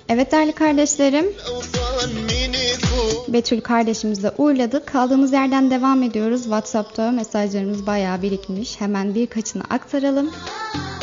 Evet değerli kardeşlerim, Betül kardeşimizle uğurladık. Kaldığımız yerden devam ediyoruz. WhatsApp'ta mesajlarımız bayağı birikmiş. Hemen birkaçını aktaralım.